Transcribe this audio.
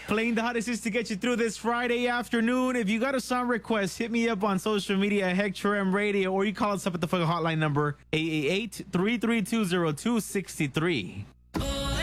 Playing the hottest hits to get you through this Friday afternoon. If you got a song request, hit me up on social media at Hector M Radio, or you call us up at the fucking hotline number 888-332-0263.